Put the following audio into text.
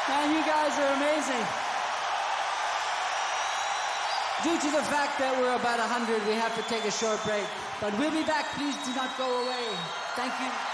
Man, you guys are amazing. Due to the fact that we're about 100, we have to take a short break. But we'll be back. Please do not go away. Thank you.